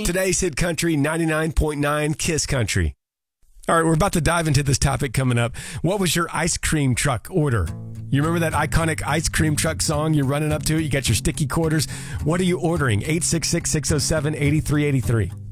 Today's Hit Country 99.9 Kiss Country. All right, we're about to dive into this topic coming up. What was your ice cream truck order? You remember that iconic ice cream truck song? You're running up to it. You got your sticky quarters. What are you ordering? 866-607-8383.